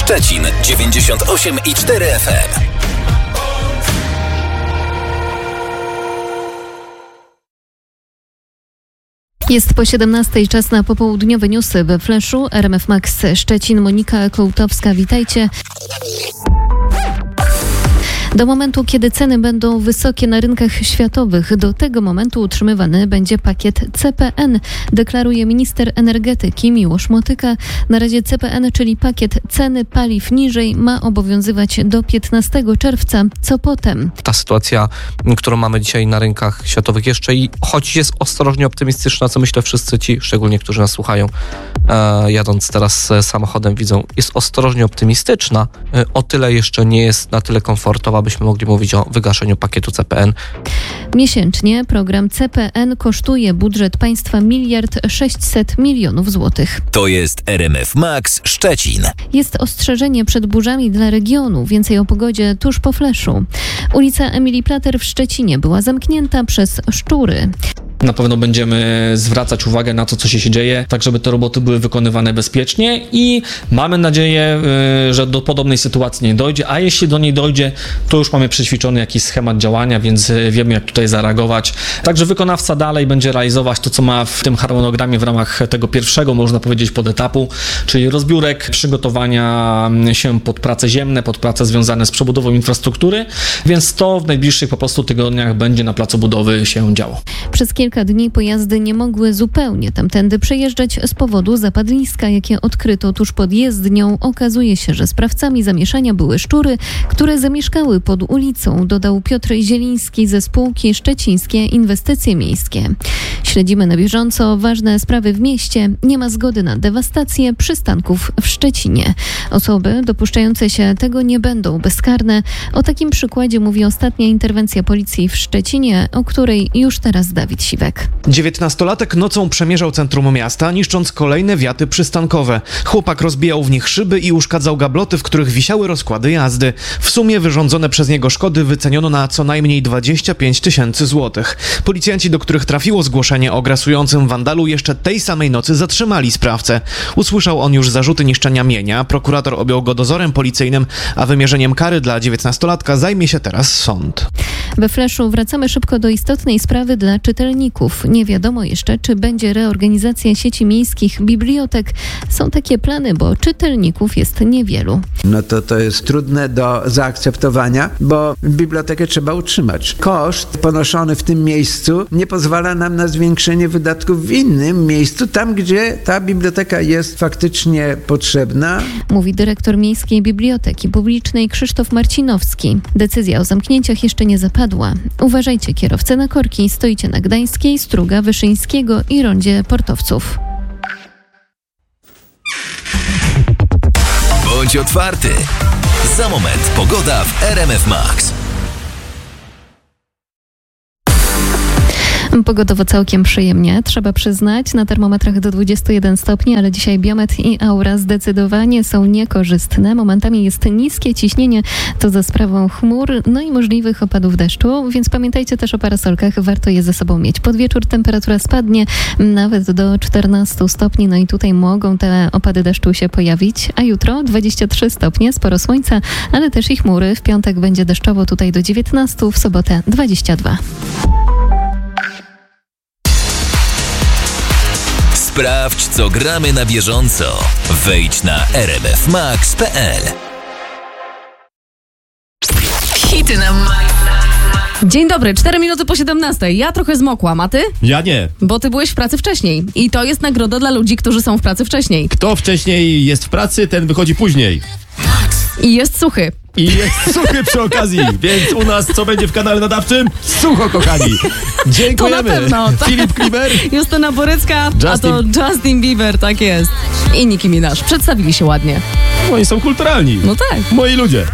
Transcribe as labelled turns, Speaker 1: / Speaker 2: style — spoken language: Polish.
Speaker 1: Szczecin 98,4 FM.
Speaker 2: Jest po 17:00, czas na popołudniowe newsy we Flashu. RMF Max Szczecin, Monika Kołtowska, witajcie. Do momentu, kiedy ceny będą wysokie na rynkach światowych, do tego momentu utrzymywany będzie pakiet CPN, deklaruje minister energetyki Miłosz Motyka. Na razie CPN, czyli pakiet ceny paliw niżej, ma obowiązywać do 15 czerwca. Co potem?
Speaker 3: Ta sytuacja, którą mamy dzisiaj na rynkach światowych jeszcze choć jest ostrożnie optymistyczna, co myślę wszyscy ci, szczególnie którzy nas słuchają, jadąc teraz samochodem, widzą, jest ostrożnie optymistyczna. O tyle jeszcze nie jest na tyle komfortowa, byśmy mogli mówić o wygaszeniu pakietu CPN.
Speaker 2: Miesięcznie program CPN kosztuje budżet państwa 1,6 mld złotych.
Speaker 1: To jest RMF Max Szczecin.
Speaker 2: Jest ostrzeżenie przed burzami dla regionu. Więcej o pogodzie tuż po Flashu. Ulica Emilii Plater w Szczecinie była zamknięta przez szczury.
Speaker 4: Na pewno będziemy zwracać uwagę na to, co się dzieje, tak żeby te roboty były wykonywane bezpiecznie i mamy nadzieję, że do podobnej sytuacji nie dojdzie, a jeśli do niej dojdzie, to już mamy przećwiczony jakiś schemat działania, więc wiemy, jak tutaj zareagować. Także wykonawca dalej będzie realizować to, co ma w tym harmonogramie w ramach tego pierwszego, można powiedzieć, podetapu, czyli rozbiórek, przygotowania się pod prace ziemne, pod prace związane z przebudową infrastruktury, więc to w najbliższych po prostu tygodniach będzie na placu budowy się działo.
Speaker 2: Przez kilka dni pojazdy nie mogły zupełnie tamtędy przejeżdżać z powodu zapadliska, jakie odkryto tuż pod jezdnią. Okazuje się, że sprawcami zamieszania były szczury, które zamieszkały pod ulicą, dodał Piotr Zieliński ze spółki Szczecińskie Inwestycje Miejskie. Śledzimy na bieżąco ważne sprawy w mieście. Nie ma zgody na dewastację przystanków w Szczecinie. Osoby dopuszczające się tego nie będą bezkarne. O takim przykładzie mówi ostatnia interwencja policji w Szczecinie, o której już teraz Dawid Siwek.
Speaker 5: 19-latek nocą przemierzał centrum miasta, niszcząc kolejne wiaty przystankowe. Chłopak rozbijał w nich szyby i uszkadzał gabloty, w których wisiały rozkłady jazdy. W sumie wyrządzone przez niego szkody wyceniono na co najmniej 25 000 złotych. Policjanci, do których trafiło zgłoszenie o grasującym wandalu, jeszcze tej samej nocy zatrzymali sprawcę. Usłyszał on już zarzuty niszczenia mienia, prokurator objął go dozorem policyjnym, a wymierzeniem kary dla 19-latka zajmie się teraz sąd.
Speaker 2: We Flashu wracamy szybko do istotnej sprawy dla czytelników. Nie wiadomo jeszcze, czy będzie reorganizacja sieci miejskich bibliotek. Są takie plany, bo czytelników jest niewielu.
Speaker 6: No to jest trudne do zaakceptowania, bo bibliotekę trzeba utrzymać. Koszt ponoszony w tym miejscu nie pozwala nam na zwiększenie wydatków w innym miejscu, tam gdzie ta biblioteka jest faktycznie potrzebna.
Speaker 2: Mówi dyrektor Miejskiej Biblioteki Publicznej Krzysztof Marcinowski. Decyzja o zamknięciach jeszcze nie zapadła. Uważajcie, kierowcy, na korki. Stoicie na Gdańskiej, Struga, Wyszyńskiego i rondzie Portowców.
Speaker 1: Bądź otwarty. Za moment pogoda w RMF Max.
Speaker 2: Pogodowo całkiem przyjemnie, trzeba przyznać, na termometrach do 21 stopni, ale dzisiaj biometr i aura zdecydowanie są niekorzystne. Momentami jest niskie ciśnienie, to za sprawą chmur, no i możliwych opadów deszczu, więc pamiętajcie też o parasolkach, warto je ze sobą mieć. Pod wieczór temperatura spadnie nawet do 14 stopni, no i tutaj mogą te opady deszczu się pojawić, a jutro 23 stopnie, sporo słońca, ale też i chmury. W piątek będzie deszczowo tutaj do 19, w sobotę 22.
Speaker 1: Sprawdź, co gramy na bieżąco. Wejdź na rmfmax.pl.
Speaker 7: Hity na Dzień dobry, 4 minuty po 17. Ja trochę zmokłam, a ty?
Speaker 8: Ja nie.
Speaker 7: Bo ty byłeś w pracy wcześniej. I to jest nagroda dla ludzi, którzy są w pracy wcześniej.
Speaker 8: Kto wcześniej jest w pracy, ten wychodzi później.
Speaker 7: I jest suchy.
Speaker 8: I jest suchy przy okazji, więc u nas co będzie w kanale nadawczym? Sucho, kochani. Dziękujemy.
Speaker 7: To na pewno.
Speaker 8: Filip Kliber.
Speaker 7: Justyna Borycka, a to Justin Bieber, tak jest. I Nicki Minaj. Przedstawili się ładnie.
Speaker 8: Oni są kulturalni.
Speaker 7: No tak.
Speaker 8: Moi ludzie.